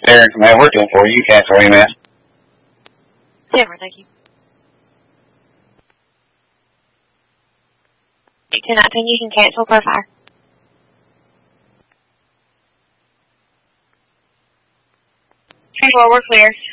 Aaron from Matt working for you. Cancel EMS. 10-4, thank you. 219, you can cancel for fire. We're clear.